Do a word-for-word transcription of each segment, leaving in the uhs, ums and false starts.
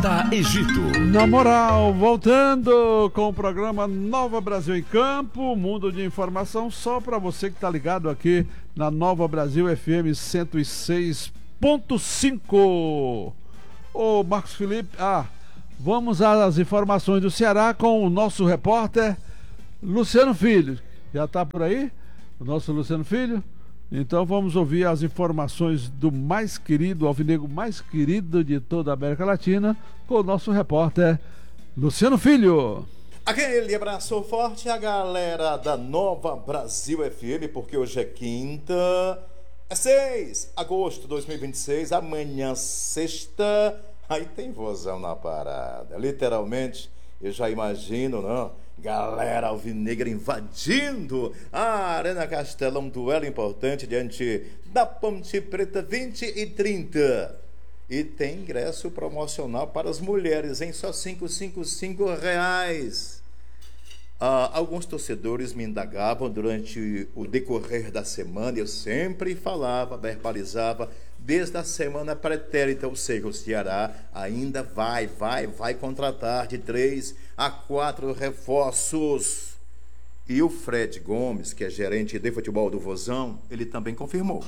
Egito. Na moral, voltando com o programa Nova Brasil em Campo, mundo de informação só para você que tá ligado aqui na Nova Brasil F M cento e seis ponto cinco. Ô Marcos Felipe, ah, vamos às informações do Ceará com o nosso repórter Luciano Filho. Já tá por aí? O nosso Luciano Filho? Então vamos ouvir as informações do mais querido, alvinegro mais querido de toda a América Latina, com o nosso repórter Luciano Filho. Aquele abraço forte à galera da Nova Brasil F M, porque hoje é quinta, é seis de agosto de dois mil e vinte e seis, amanhã sexta, aí tem vozão na parada, literalmente, eu já imagino, não? Galera alvinegra invadindo a Arena Castelão, duelo importante diante da Ponte Preta, vinte e trinta. E tem ingresso promocional para as mulheres, em só cinco reais e cinquenta e cinco reais. Ah, alguns torcedores me indagavam durante o decorrer da semana, eu sempre falava, verbalizava, desde a semana pretérita, ou seja, o Ceará ainda vai, vai, vai contratar de três a quatro reforços. E o Fred Gomes, que é gerente de futebol do Vozão, ele também confirmou.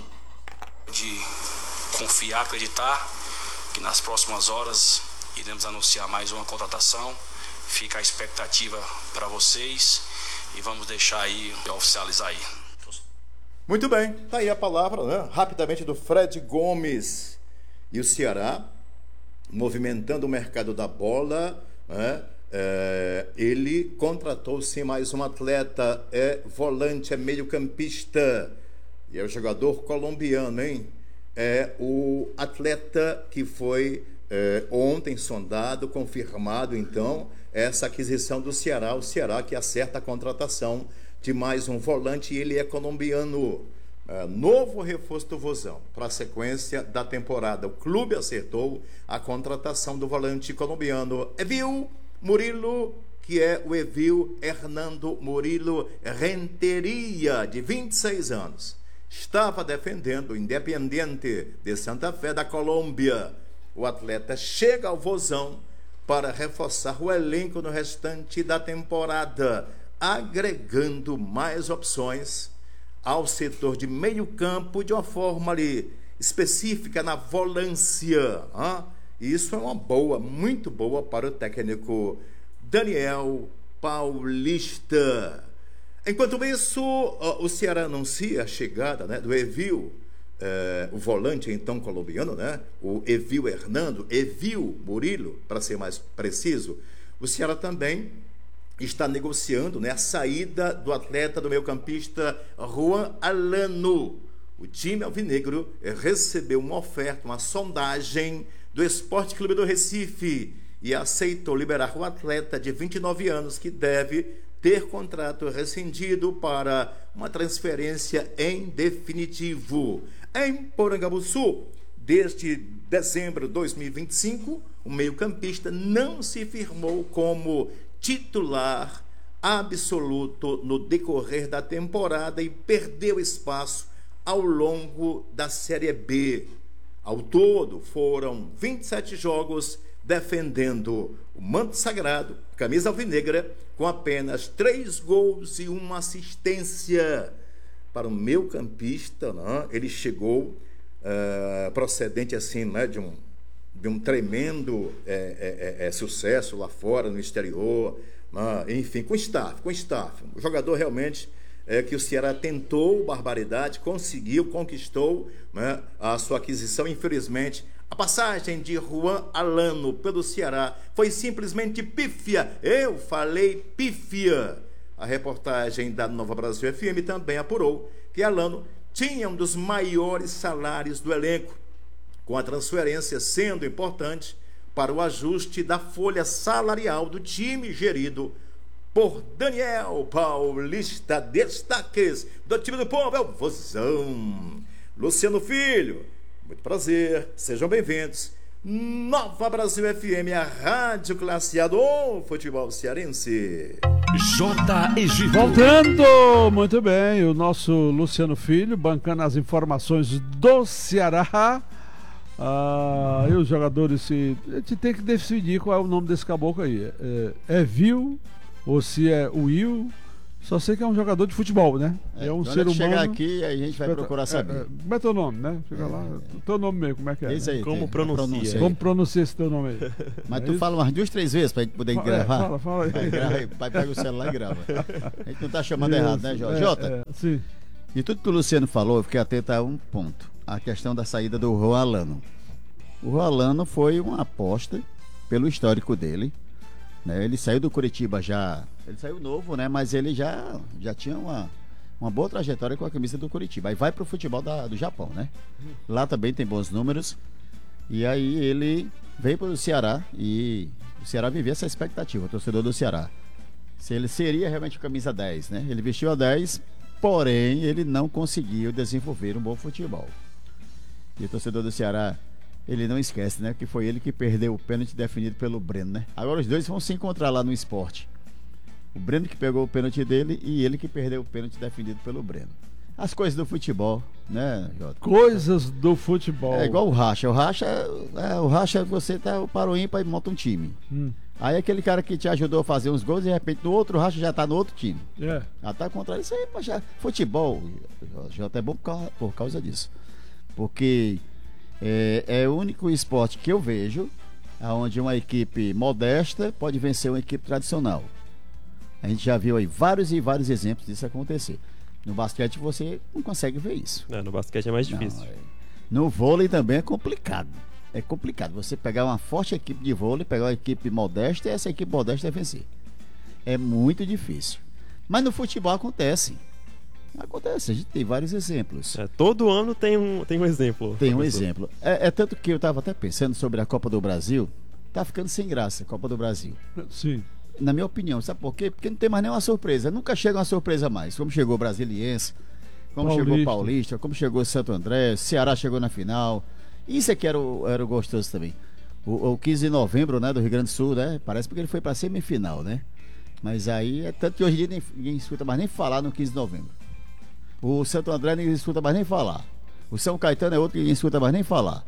De confiar, acreditar que nas próximas horas iremos anunciar mais uma contratação. Fica a expectativa para vocês e vamos deixar aí, oficializar aí. Muito bem, tá aí a palavra, né? Rapidamente, do Fred Gomes. E o Ceará, movimentando o mercado da bola, né? É, ele contratou sim mais um atleta, é volante, é meio campista, e é o jogador colombiano, hein? É o atleta que foi é, ontem sondado, confirmado, então, essa aquisição do Ceará, o Ceará que acerta a contratação de mais um volante, e ele é colombiano. É, novo reforço do Vozão para a sequência da temporada. O clube acertou a contratação do volante colombiano Evil Murilo, que é o Evil Hernando Murilo Renteria, de vinte e seis anos. Estava defendendo o Independiente de Santa Fé da Colômbia. O atleta chega ao Vozão para reforçar o elenco no restante da temporada, agregando mais opções ao setor de meio campo de uma forma ali específica na volância. Hein? Isso é uma boa, muito boa para o técnico Daniel Paulista. Enquanto isso, o Ceará anuncia a chegada, né, do Evil, eh, o volante então colombiano, né, o Evil Hernando, Evil Murilo, para ser mais preciso. O Ceará também está negociando, né, a saída do atleta do meio-campista Juan Alano. O time alvinegro recebeu uma oferta, uma sondagem do Esporte Clube do Recife e aceitou liberar o atleta de vinte e nove anos, que deve ter contrato rescindido para uma transferência em definitivo. Em Porangabuçu, desde dezembro de dois mil e vinte e cinco, o meio-campista não se firmou como titular absoluto no decorrer da temporada e perdeu espaço ao longo da Série B. Ao todo, foram vinte e sete jogos defendendo o manto sagrado, camisa alvinegra, com apenas três gols e uma assistência. Para o meio campista, né, ele chegou uh, procedente assim, né, de, um, de um tremendo é, é, é, sucesso lá fora, no exterior, né, enfim, com staff, com staff. O jogador realmente é que o Ceará tentou barbaridade, conseguiu, conquistou, né, a sua aquisição. Infelizmente, a passagem de Juan Alano pelo Ceará foi simplesmente pífia. Eu falei pífia. A reportagem da Nova Brasil F M também apurou que Alano tinha um dos maiores salários do elenco, com a transferência sendo importante para o ajuste da folha salarial do time gerido por Daniel Paulista. Destaques do time do povo é o Vozão. Luciano Filho, muito prazer, sejam bem-vindos. Nova Brasil F M, a rádio classe A do futebol cearense. J. Egito. Voltando, muito bem, o nosso Luciano Filho, bancando as informações do Ceará. Ah, e os jogadores se. A gente tem que decidir qual é o nome desse caboclo aí. É, é Vil ou se é Will. Só sei que é um jogador de futebol, né? É, é um quando ser humano. chegar aqui, aí a gente vai procurar saber. É, é, como é teu nome, né? Chega lá. Teu nome mesmo, como é que é? Esse aí, né? tem, Como pronuncia? pronuncia. Como pronuncia esse teu nome aí? Mas É tu isso? fala umas duas, três vezes pra gente poder Fala, gravar. é, fala, fala aí. Vai, grava aí, vai, pega o celular e grava. A gente não tá chamando Isso, errado, né, Jota? é, Jota, é, sim. de tudo que o Luciano falou, eu fiquei atento a um ponto. A questão da saída do Roalano. O Roalano foi uma aposta pelo histórico dele. Né? Ele saiu do Curitiba já... Ele saiu novo, né? Mas ele já, já tinha uma, uma boa trajetória com a camisa do Curitiba. Aí vai pro futebol da, do Japão, né? Lá também tem bons números. E aí ele veio pro Ceará e o Ceará vivia essa expectativa, o torcedor do Ceará. Se ele seria realmente camisa dez, né? Ele vestiu a dez, porém ele não conseguiu desenvolver um bom futebol. E o torcedor do Ceará, ele não esquece, né? Que foi ele que perdeu o pênalti definido pelo Breno, né? Agora os dois vão se encontrar lá no esporte. O Breno que pegou o pênalti dele e ele que perdeu o pênalti definido pelo Breno. As coisas do futebol, né, Jota? Coisas do futebol. É igual o racha. O racha, é, o racha você tá para o ímpar e monta um time. Hum. Aí aquele cara que te ajudou a fazer uns gols, de repente no outro racha já tá no outro time. É. Já tá contra isso aí, já. Futebol, Jota, é bom por causa, por causa disso. Porque é, é o único esporte que eu vejo onde uma equipe modesta pode vencer uma equipe tradicional. A gente já viu aí vários e vários exemplos disso acontecer. No basquete você não consegue ver isso. É, no basquete é mais Não, difícil. é. No vôlei também é complicado. É complicado. Você pegar uma forte equipe de vôlei, pegar uma equipe modesta e essa equipe modesta é vencer. É muito difícil. Mas no futebol acontece. Acontece, a gente tem vários exemplos. É, todo ano tem um, tem um exemplo. Tem um professor. exemplo. É, é tanto que eu estava até pensando sobre a Copa do Brasil. Tá ficando sem graça a Copa do Brasil. Sim. Na minha opinião, sabe por quê? Porque não tem mais nenhuma surpresa. Nunca chega uma surpresa mais. Como chegou o Brasiliense, como Paulista. chegou o Paulista, como chegou o Santo André, Ceará chegou na final. Isso é que era o, era o gostoso também. O, o quinze de novembro, né, do Rio Grande do Sul, né? Parece porque ele foi pra semifinal, né? Mas aí é tanto que hoje em dia ninguém, ninguém escuta mais nem falar no quinze de novembro. O Santo André ninguém escuta mais nem falar. O São Caetano é outro que ninguém escuta mais nem falar.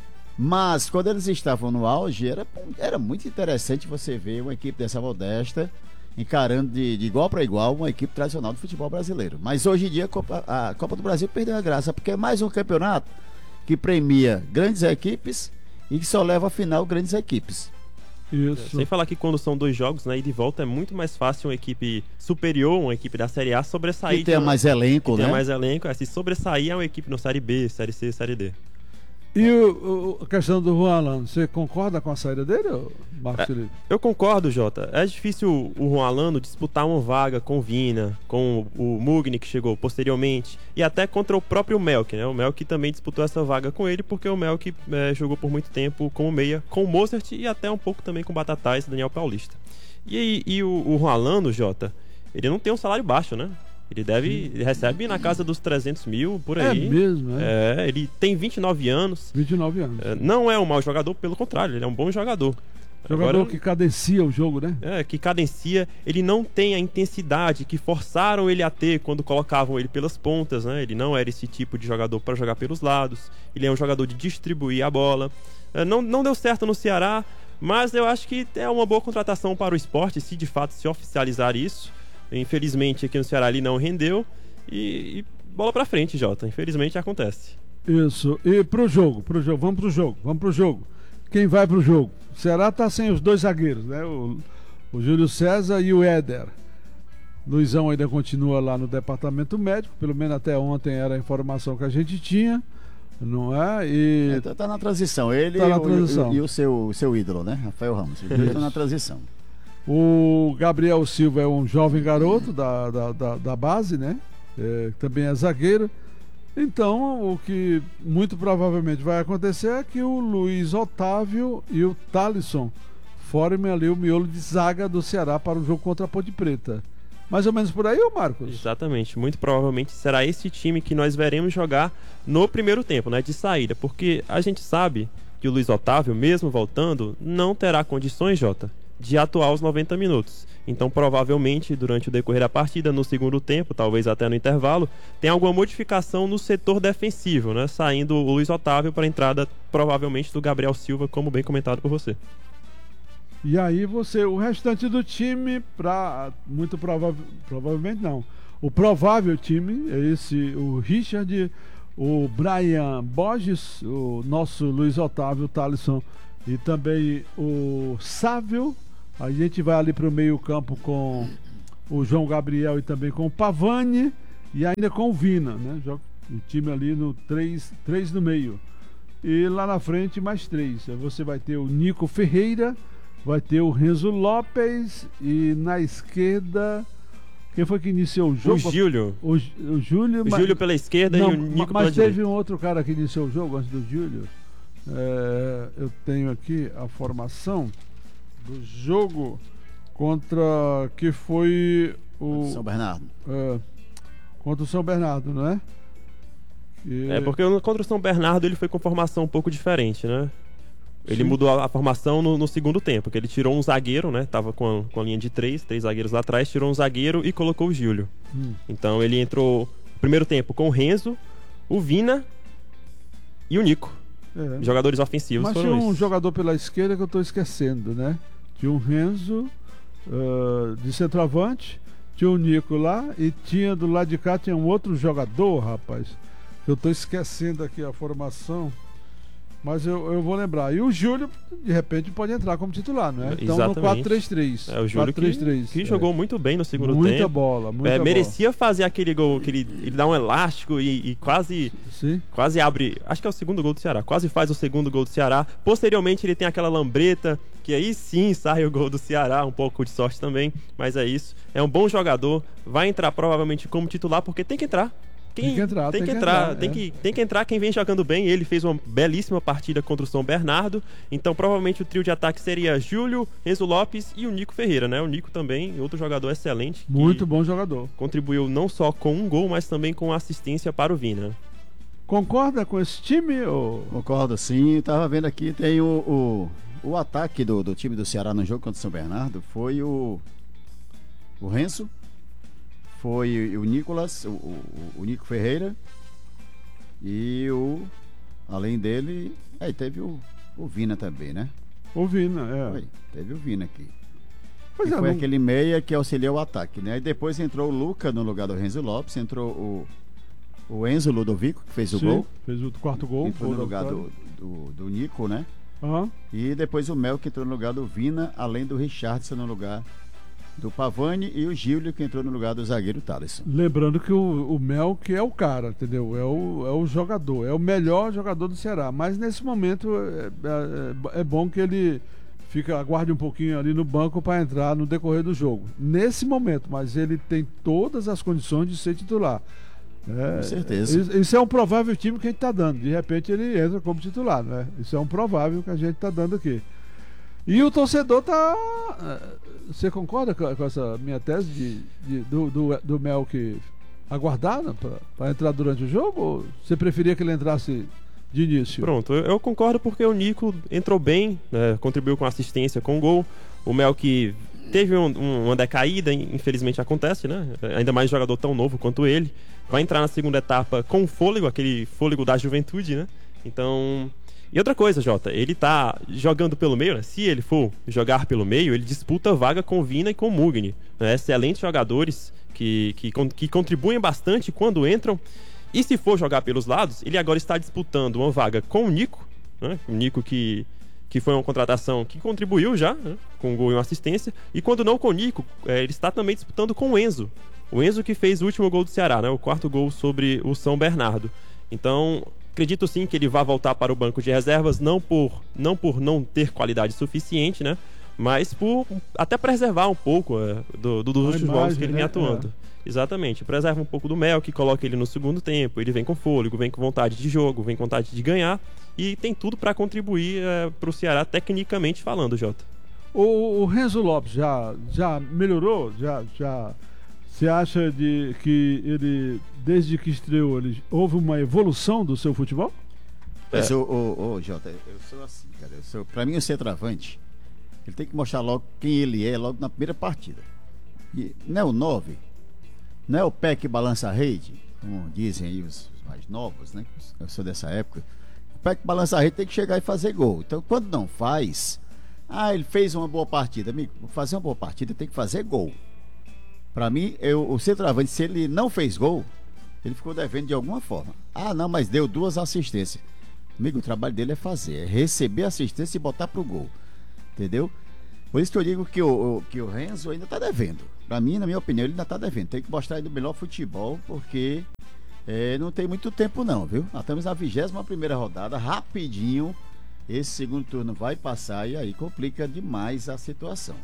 Mas quando eles estavam no auge, era, era muito interessante você ver uma equipe dessa modesta encarando de, de igual para igual uma equipe tradicional do futebol brasileiro. Mas hoje em dia a Copa, a Copa do Brasil perdeu a graça, porque é mais um campeonato que premia grandes equipes e que só leva à final grandes equipes. Isso. Sem falar que quando são dois jogos, né, e de volta é muito mais fácil uma equipe superior, uma equipe da Série A sobressair. Que tenha de- mais elenco, que né? tenha mais elenco, é, se sobressair é uma equipe no Série B, Série C, Série D. E o, o- a questão do Juan Alano, você concorda com a saída dele, ô, Marcos É. Felipe? Eu concordo, Jota. É difícil o Juan Alano disputar uma vaga com o Vina, com o Mugni, que chegou posteriormente, e até contra o próprio Melk, né? O Melk também disputou essa vaga com ele, porque o Melk é, jogou por muito tempo como meia com o Mozart e até um pouco também com o Batatais e Daniel Paulista. E, e o, o Juan Alano, Jota, ele não tem um salário baixo, né? Ele deve, ele recebe na casa dos trezentos mil, por É aí. mesmo, é. É, ele tem vinte e nove anos. vinte e nove anos. É, não é um mau jogador, pelo contrário, ele é um bom jogador. Jogador Agora, que cadencia o jogo, né? é, que cadencia, ele não tem a intensidade que forçaram ele a ter quando colocavam ele pelas pontas, né? Ele não era esse tipo de jogador para jogar pelos lados. Ele é um jogador de distribuir a bola. É, não, não deu certo no Ceará, mas eu acho que é uma boa contratação para o esporte, se de fato se oficializar isso. Infelizmente aqui no Ceará ele não rendeu. E, e bola para frente, Jota. Infelizmente acontece. Isso. E pro jogo, pro jogo, vamos pro jogo, vamos pro jogo. Quem vai pro jogo? O Ceará tá sem os dois zagueiros, né? O, o Júlio César e o Éder. Luizão ainda continua lá no departamento médico, pelo menos até ontem era a informação que a gente tinha, não é? E É, tá, tá na transição. Ele Tá na e o- transição. e, e o seu, seu ídolo, né? Rafael Ramos. Os dois estão na transição. o Gabriel Silva é um jovem garoto da, da, da, da base, né? É, também é zagueiro. Então, o que muito provavelmente vai acontecer é que o Luiz Otávio e o Thalisson formem ali o miolo de zaga do Ceará para o jogo contra a Ponte Preta. Mais ou menos por aí, ô Marcos? Exatamente, muito provavelmente será esse time que nós veremos jogar no primeiro tempo, né, de saída, porque a gente sabe que o Luiz Otávio, mesmo voltando, não terá condições, Jota, de atuar os noventa minutos. Então, provavelmente, durante o decorrer da partida, no segundo tempo, talvez até no intervalo, tem alguma modificação no setor defensivo, né? Saindo o Luiz Otávio para a entrada, provavelmente, do Gabriel Silva, como bem comentado por você. E aí você, o restante do time, pra, muito provável, provavelmente não. O provável time é esse, o Richard, o Brian Borges, o nosso Luiz Otávio, o Thalisson e também o Sávio. A gente vai ali para o meio campo com o João Gabriel e também com o Pavani e ainda com o Vina, né? O time ali no três no meio. E lá na frente mais três. Você vai ter o Nico Ferreira, vai ter o Renzo Lopes e na esquerda... Quem foi que iniciou o jogo? O Júlio. O, o Júlio. O mas... Júlio pela esquerda Não, e o Nico mas pela direita. teve um outro cara que iniciou o jogo antes do Júlio. É, eu tenho aqui a formação do jogo contra que foi o São Bernardo. É, contra o São Bernardo, não é? Que... É, porque contra o São Bernardo ele foi com formação um pouco diferente, né? Ele Sim. mudou a, a formação no, no segundo tempo, que ele tirou um zagueiro, né? Tava com a, com a linha de três, três zagueiros lá atrás, tirou um zagueiro e colocou o Júlio. Hum. Então ele entrou no primeiro tempo com o Renzo, o Vina e o Nico. É. Jogadores ofensivos Mas foram tinha um esses. jogador pela esquerda que eu estou esquecendo, né? Tinha um Renzo uh, de centroavante, tinha o Nico lá e tinha do lado de cá tinha um outro jogador, rapaz. Eu estou esquecendo aqui a formação. Mas eu, eu vou lembrar. E o Júlio, de repente, pode entrar como titular, né? Então Exatamente. no quatro três três. É, o Júlio quatro três três. que, que é. jogou muito bem no segundo muita tempo. bola, muita É, bola. merecia fazer aquele gol que ele, ele dá um elástico e, e quase, Sim. quase abre. Acho que é o segundo gol do Ceará. Quase faz o segundo gol do Ceará. Posteriormente ele tem aquela lambreta, que aí sim sai o gol do Ceará. Um pouco de sorte também, mas é isso. É um bom jogador. Vai entrar provavelmente como titular, porque tem que entrar. Quem, Tem que entrar, tem tem que que entrar, entrar, tem, é. que, tem que entrar quem vem jogando bem. Ele fez uma belíssima partida contra o São Bernardo. Então, provavelmente o trio de ataque seria Júlio, Renzo Lopes e o Nico Ferreira, né? O Nico também, outro jogador excelente. Muito bom jogador. Contribuiu não só com um gol, mas também com assistência para o Vina. Concorda com esse time? Ou... Concordo, sim. Tava vendo aqui, tem o, o, o ataque do, do time do Ceará no jogo contra o São Bernardo. Foi o, o Renzo, foi o Nicolas, o, o, o Nico Ferreira e o, além dele, aí teve o, o Vina também, né? O Vina, é. Foi, teve o Vina aqui. Pois E é, foi não- aquele meia que auxiliou o ataque, né? E depois entrou o Luca no lugar do Renzo Lopes, entrou o, o Enzo Ludovico, que fez o Sim, gol, fez o quarto gol. entrou gol no da lugar vitória. do, do, do Nico, né? Aham. E depois o Mel, que entrou no lugar do Vina, além do Richardson no lugar do Pavani, e o Gílio, que entrou no lugar do zagueiro Thalisson. Lembrando que o, o Mel que é o cara, entendeu? É o, é o jogador, é o melhor jogador do Ceará. Mas nesse momento é, é, é bom que ele fica, aguarde um pouquinho ali no banco para entrar no decorrer do jogo. Nesse momento, mas ele tem todas as condições de ser titular. É, Com certeza. Isso, isso é um provável time que a gente está dando. De repente ele entra como titular, né? Isso é um provável que a gente está dando aqui. E o torcedor tá. Você concorda com, com essa minha tese de, de- do, do, do Mel que aguardar para entrar durante o jogo? Ou você preferia que ele entrasse de início? Pronto, eu, eu concordo porque o Nico entrou bem, né, contribuiu com assistência, com gol. O Mel que teve um- um- uma decaída, infelizmente acontece, né? Ainda mais um jogador tão novo quanto ele. Vai entrar na segunda etapa com fôlego, aquele fôlego da juventude, né? Então. E outra coisa, Jota, ele tá jogando pelo meio, né? Se ele for jogar pelo meio, ele disputa a vaga com o Vina e com o Mugni, né? Excelentes jogadores que, que, con- que contribuem bastante quando entram. E se for jogar pelos lados, ele agora está disputando uma vaga com o Nico, né? O Nico que, que foi uma contratação que contribuiu já, né? Com um gol e uma assistência. E quando não com o Nico, eh, ele está também disputando com o Enzo. O Enzo que fez o último gol do Ceará, né? O quarto gol sobre o São Bernardo. Então, acredito sim que ele vai voltar para o banco de reservas, não por não, por não ter qualidade suficiente, né? Mas por até preservar um pouco é, do, do- dos A últimos jogos imagem, que ele né? vem atuando. Exatamente. Preserva um pouco do Mel, que coloca ele no segundo tempo. Ele vem com fôlego, vem com vontade de jogo, vem com vontade de ganhar. E tem tudo para contribuir é, para o Ceará, tecnicamente falando, Jota. O, o Renzo Lopes já, já melhorou? Já, já, você acha de, que ele, desde que estreou, ele, houve uma evolução do seu futebol? Mas É. o, o, o Jota, eu sou assim, cara. Eu sou, pra mim, o centroavante, Ele tem que mostrar logo quem ele é logo na primeira partida. E não é o nove, não é o pé que balança a rede, como dizem aí os, os mais novos, né? Eu sou dessa época. O pé que balança a rede tem que chegar e fazer gol. Então, quando não faz, ah, ele fez uma boa partida. Amigo, fazer uma boa partida tem que fazer gol. Para mim, eu, o centroavante, se ele não fez gol, ele ficou devendo de alguma forma. Ah, não, mas deu duas assistências. Amigo, o trabalho dele é fazer, é receber assistência e botar pro gol. Entendeu? Por isso que eu digo que o, o, que o Renzo ainda tá devendo. Pra mim, na minha opinião, ele ainda tá devendo. Tem que mostrar ele o melhor futebol, porque é, não tem muito tempo não, viu? Nós estamos na vigésima primeira rodada, rapidinho. Esse segundo turno vai passar e aí complica demais a situação.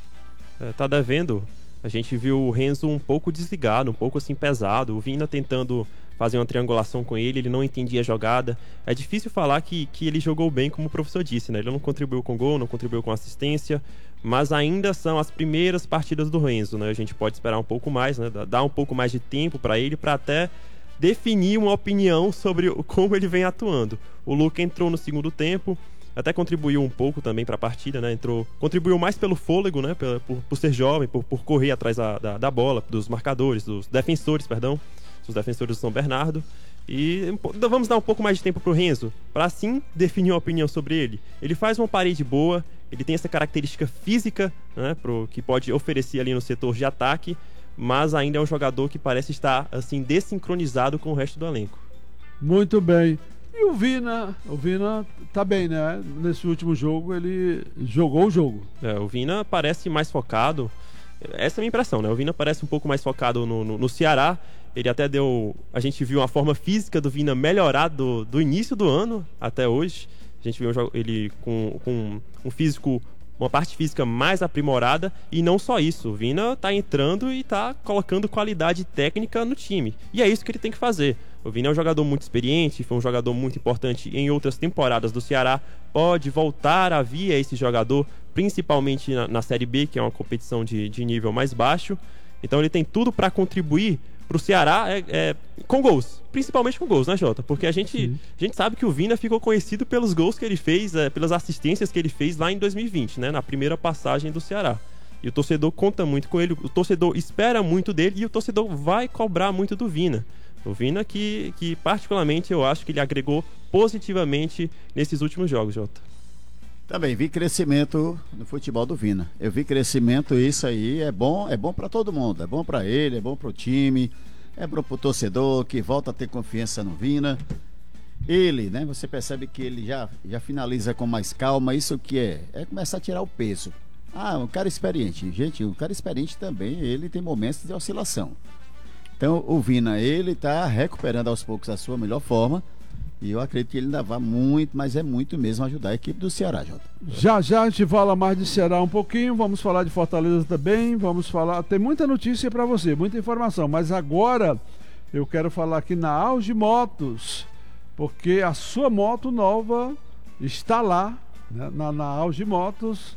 É, tá devendo. A gente viu o Renzo um pouco desligado, um pouco assim pesado. O Vina tentando fazer uma triangulação com ele, ele não entendia a jogada. É difícil falar que, que ele jogou bem, como o professor disse, né? Ele não contribuiu com gol, não contribuiu com assistência, mas ainda são as primeiras partidas do Renzo, né? A gente pode esperar um pouco mais, né? Dar um pouco mais de tempo para ele, para até definir uma opinião sobre como ele vem atuando. O Luca entrou no segundo tempo, até contribuiu um pouco também para a partida, né? Entrou, contribuiu mais pelo fôlego, né? Por, por, por ser jovem, por, por correr atrás da, da, da bola, dos marcadores, dos defensores, perdão, dos defensores do São Bernardo. E vamos dar um pouco mais de tempo pro Renzo, para assim definir uma opinião sobre ele. Ele faz uma parede boa, ele tem essa característica física, né? Pro, que pode oferecer ali no setor de ataque, mas ainda é um jogador que parece estar assim desincronizado com o resto do elenco. Muito bem. E o Vina, o Vina tá bem, né? Nesse último jogo ele jogou o jogo. É, o Vina parece mais focado. Essa é a minha impressão, né? O Vina parece um pouco mais focado no, no, no Ceará. Ele até deu... A gente viu uma forma física do Vina melhorar do, do início do ano até hoje. A gente viu ele com, com um físico... uma parte física mais aprimorada, e não só isso, o Vina tá entrando e tá colocando qualidade técnica no time, e é isso que ele tem que fazer. O Vina é um jogador muito experiente, foi um jogador muito importante em outras temporadas do Ceará, pode voltar a vir a esse jogador, principalmente na, na Série B, que é uma competição de, de nível mais baixo, então ele tem tudo para contribuir pro Ceará é, é, com gols, principalmente com gols, né, Jota? Porque a gente, a gente sabe que o Vina ficou conhecido pelos gols que ele fez, é, pelas assistências que ele fez lá em dois mil e vinte, né, na primeira passagem do Ceará. E o torcedor conta muito com ele, o torcedor espera muito dele e o torcedor vai cobrar muito do Vina. O Vina que, que particularmente eu acho que ele agregou positivamente nesses últimos jogos, Jota. Também vi crescimento no futebol do Vina. Eu vi crescimento, isso aí é bom, é bom para todo mundo. É bom para ele, é bom para o time, é bom para o torcedor que volta a ter confiança no Vina. Ele, né? Você percebe que ele já, já finaliza com mais calma. Isso que é? É começar a tirar o peso. Ah, um cara experiente. Gente, um cara experiente também, ele tem momentos de oscilação. Então, o Vina, ele tá recuperando aos poucos a sua melhor forma. E eu acredito que ele ainda vai muito, mas é muito mesmo ajudar a equipe do Ceará, Jota. Já já a gente fala mais de Ceará um pouquinho, vamos falar de Fortaleza também, vamos falar, tem muita notícia para você, muita informação, mas agora eu quero falar aqui na Auge Motos, porque a sua moto nova está lá, né, na, na Auge Motos,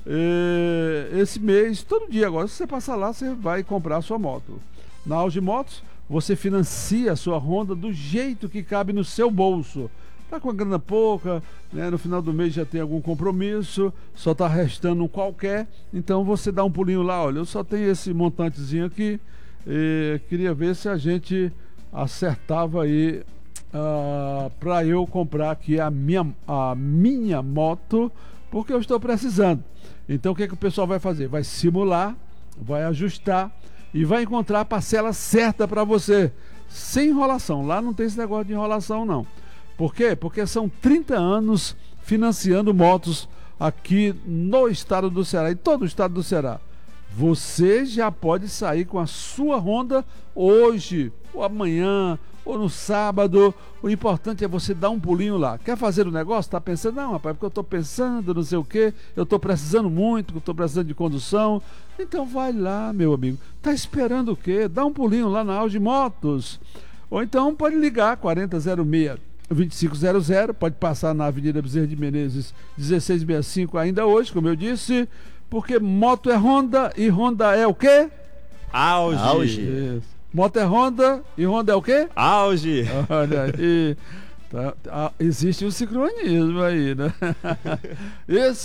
e, esse mês, todo dia agora, se você passar lá, você vai comprar a sua moto. Na Auge Motos, você financia a sua Honda do jeito que cabe no seu bolso. Tá com a grana pouca, né? No final do mês já tem algum compromisso, só tá restando um qualquer, então você dá um pulinho lá, olha, eu só tenho esse montantezinho aqui, e queria ver se a gente acertava aí uh, para eu comprar aqui a minha, a minha moto, porque eu estou precisando. Então o que, que o pessoal vai fazer? Vai simular, vai ajustar e vai encontrar a parcela certa para você, sem enrolação. Lá não tem esse negócio de enrolação não. Por quê? Porque são trinta anos financiando motos aqui no estado do Ceará, em todo o estado do Ceará. Você já pode sair com a sua Honda hoje, ou amanhã, ou no sábado. O importante é você dar um pulinho lá. Quer fazer o negócio? Tá pensando? Não, rapaz, porque eu tô pensando, não sei o quê, eu tô precisando muito, eu tô precisando de condução. Então vai lá, meu amigo. Tá esperando o quê? Dá um pulinho lá na Auge Motos. Ou então pode ligar quarenta zero seis, vinte e cinco zero zero, pode passar na Avenida Bezerra de Menezes dezesseis sessenta e cinco ainda hoje, como eu disse, porque moto é Honda e Honda é o quê? Auge. Auge. Isso. Moto é Honda e Honda é o quê? Auge. Olha aí. Tá, tá, existe um sincronismo aí, né? Isso.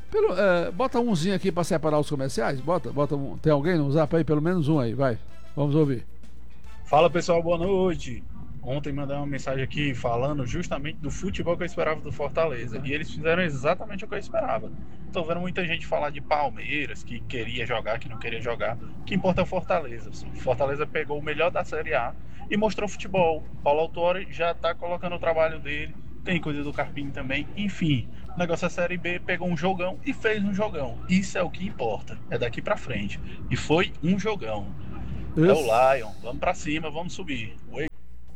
Pelo, é, bota umzinho aqui para separar os comerciais. Bota, bota um, tem alguém no zap aí? Pelo menos um aí, vai. Vamos ouvir. Fala pessoal, boa noite. Ontem mandei uma mensagem aqui falando justamente do futebol que eu esperava do Fortaleza. E eles fizeram exatamente o que eu esperava. Tô vendo muita gente falar de Palmeiras, que queria jogar, que não queria jogar. O que importa é o Fortaleza. O Fortaleza pegou o melhor da Série A e mostrou futebol. Paulo Autuori já tá colocando o trabalho dele. Tem coisa do Carpini também. Enfim, o negócio é a Série B, pegou um jogão e fez um jogão. Isso é o que importa. É daqui pra frente. E foi um jogão. Isso. É o Lion. Vamos pra cima, vamos subir. Oi.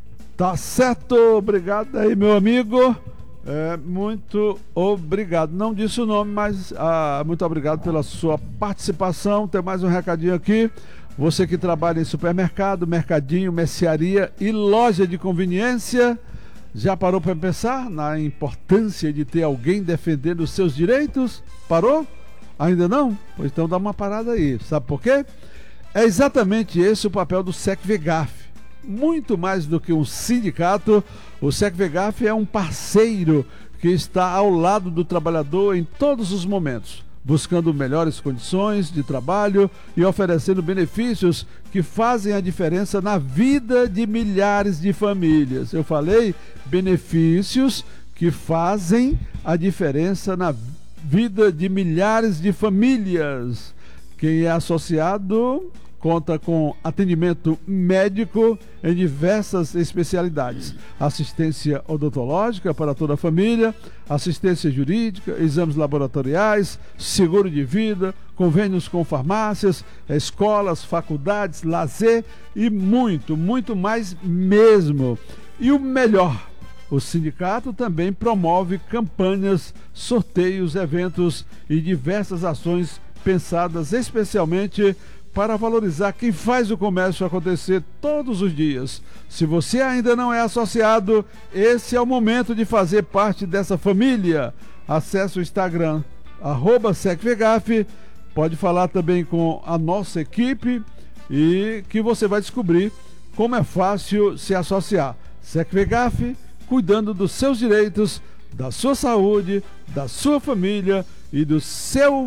Tá certo, obrigado aí, meu amigo. É, muito obrigado. Não disse o nome, mas ah, muito obrigado pela sua participação. Tem mais um recadinho aqui. Você que trabalha em supermercado, mercadinho, mercearia e loja de conveniência, já parou para pensar na importância de ter alguém defendendo os seus direitos? Parou? Ainda não? Pois então dá uma parada aí. Sabe por quê? É exatamente esse o papel do SecVegaf. Muito mais do que um sindicato, o SecVegaf é um parceiro que está ao lado do trabalhador em todos os momentos, buscando melhores condições de trabalho e oferecendo benefícios que fazem a diferença na vida de milhares de famílias. Eu falei benefícios que fazem a diferença na vida de milhares de famílias. Quem é associado conta com atendimento médico em diversas especialidades, assistência odontológica para toda a família, assistência jurídica, exames laboratoriais, seguro de vida, convênios com farmácias, escolas, faculdades, lazer e muito, muito mais mesmo. E o melhor, o sindicato também promove campanhas, sorteios, eventos e diversas ações pensadas especialmente para valorizar quem faz o comércio acontecer todos os dias. Se você ainda não é associado, esse é o momento de fazer parte dessa família. Acesse o Instagram, arroba SecVegaf, pode falar também com a nossa equipe e que você vai descobrir como é fácil se associar. SecVegaf, cuidando dos seus direitos, da sua saúde, da sua família e do seu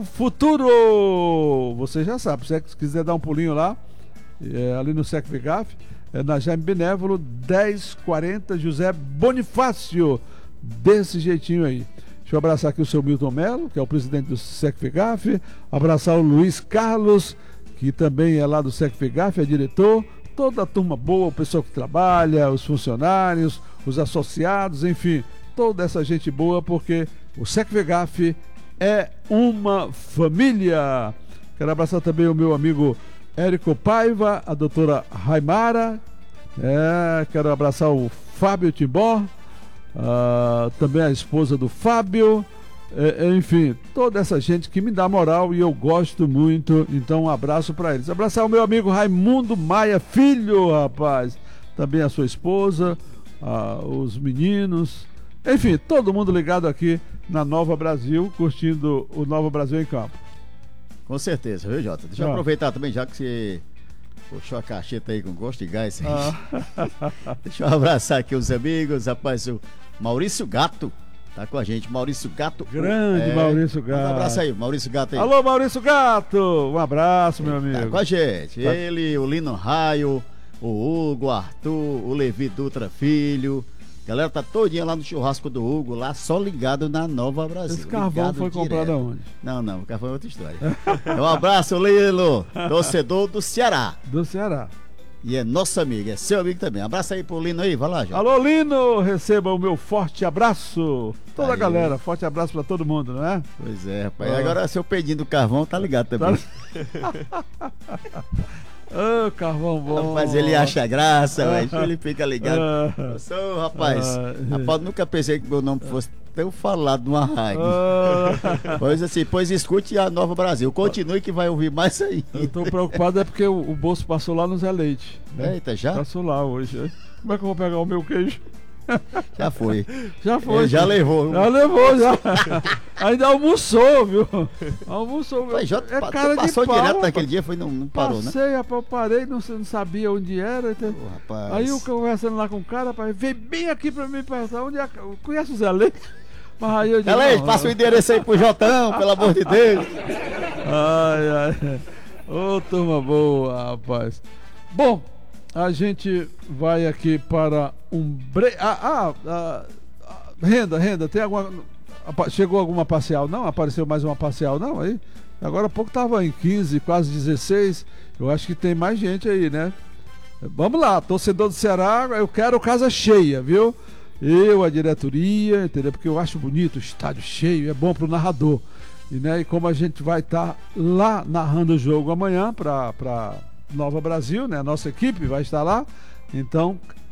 futuro. Você já sabe, se você quiser dar um pulinho lá, é, ali no SecVegaf, é na Jaime Benévolo, dez quarenta, José Bonifácio, desse jeitinho aí. Deixa eu abraçar aqui o seu Milton Melo, que é o presidente do SecVegaf, abraçar o Luiz Carlos, que também é lá do SecVegaf, é diretor, toda a turma boa, o pessoal que trabalha, os funcionários, os associados, enfim, toda essa gente boa, porque o SecVegaf é uma família. Quero abraçar também o meu amigo Érico Paiva, a doutora Raimara, é, quero abraçar o Fábio Timbó, uh, também a esposa do Fábio, é, enfim, toda essa gente que me dá moral e eu gosto muito, então um abraço para eles. Abraçar o meu amigo Raimundo Maia Filho, rapaz, também a sua esposa, uh, os meninos, enfim, todo mundo ligado aqui na Nova Brasil, curtindo o Nova Brasil em Campo. Com certeza, viu, Jota? Deixa eu ah. aproveitar também, já que você puxou a cacheta aí com gosto de gás. Ah. Deixa eu abraçar aqui os amigos, rapaz, o Maurício Gato tá com a gente, Maurício Gato. Grande é, Maurício Gato. Um abraço aí, Maurício Gato aí. Alô, Maurício Gato, um abraço, meu amigo. Tá com a gente, tá. Ele, o Lino Raio, o Hugo, o Arthur, o Levi Dutra Filho. Galera tá todinha lá no churrasco do Hugo, lá só ligado na Nova Brasil. Esse carvão foi direto. Comprado aonde? Não, não, o carvão é outra história. Um abraço, Lilo, torcedor do Ceará. Do Ceará. E é nosso amigo, é seu amigo também. Abraço aí pro Lino aí, vai lá, João. Alô, Lino, receba o meu forte abraço. Toda aí. A galera, forte abraço pra todo mundo, não é? Pois é, rapaz. Ah. Agora seu pedinho do carvão tá ligado também. Tá... Ô, oh, carvão bom. Rapaz, ele acha graça, velho. Ah, ele fica ligado. Ah, sou, rapaz, ah, rapaz, nunca pensei que meu nome fosse tão falado numa rádio. Ah, pois assim, pois escute a Nova Brasil. Continue que vai ouvir mais aí. Eu tô preocupado é porque o, o bolso passou lá no Zé Leite. Né? Eita, já? Passou lá hoje. Como é que eu vou pegar o meu queijo? Já foi. Já foi. Ele já levou. Já levou, já. Ainda almoçou, viu? Almoçou. Mas, Jota, é cara passou de pau, direto naquele dia, foi, não, não parou, Passei, né? Rapaz, eu parei, não, não sabia onde era. Então... Oh, rapaz. Aí eu conversando lá com o cara, rapaz, veio bem aqui pra mim perguntar onde é. Conhece o Zé Leite? Mas aí eu digo, Ela aí, não, passa o não. endereço aí pro Jotão, pelo amor de Deus. Ai, ai. Ô, turma boa, rapaz. Bom, a gente vai aqui para um break. Ah, ah, ah, ah, renda, renda, tem alguma. Chegou alguma parcial? Não? Apareceu mais uma parcial? Não? Aí? Agora há pouco estava em quinze, quase dezesseis. Eu acho que tem mais gente aí, né? Vamos lá, torcedor do Ceará, eu quero casa cheia, viu? Eu, a diretoria, entendeu? Porque eu acho bonito o estádio cheio, é bom pro narrador. E, né, e como a gente vai estar tá lá narrando o jogo amanhã para Nova Brasil, né? A nossa equipe vai estar lá. Então,